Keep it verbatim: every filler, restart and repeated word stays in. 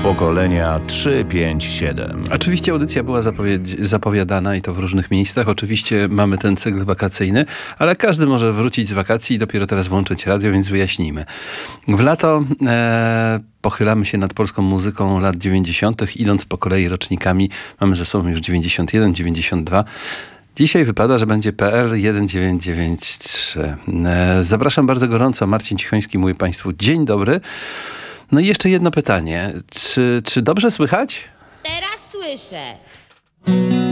pokolenia trzy pięć siedem. Oczywiście audycja była zapowiedź, zapowiadana i to w różnych miejscach. Oczywiście mamy ten cykl wakacyjny, ale każdy może wrócić z wakacji i dopiero teraz włączyć radio, więc wyjaśnijmy. W lato e, pochylamy się nad polską muzyką lat dziewięćdziesiątych, idąc po kolei rocznikami. Mamy ze sobą już dziewięćdziesiąt jeden, dziewięćdziesiąt dwa. Dzisiaj wypada, że będzie P L tysiąc dziewięćset dziewięćdziesiąt trzy. E, zapraszam bardzo gorąco. Marcin Cichoński, mówię Państwu dzień dobry. No i jeszcze jedno pytanie. Czy, czy dobrze słychać? Teraz słyszę.